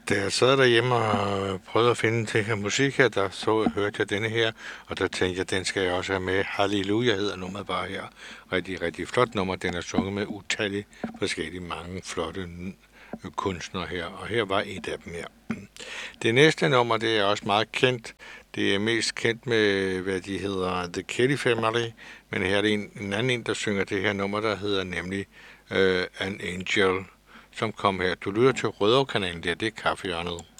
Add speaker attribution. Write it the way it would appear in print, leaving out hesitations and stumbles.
Speaker 1: Da jeg sad derhjemme og prøvede at finde det her musik her, hørte jeg denne her, og der tænkte jeg, den skal jeg også have med. Halleluja hedder nummeret bare her. Rigtig, rigtig flot nummer. Den er sunget med utallige forskellige mange flotte kunstnere her, og her var et af dem her. Det næste nummer, det er også meget kendt. Det er mest kendt med, hvad de hedder, The Kelly Family, men her er det en anden, der synger det her nummer, der hedder nemlig An Angel, som kom her. Du lytter til Rødovre-kanalen, det er Kaffehjørnet.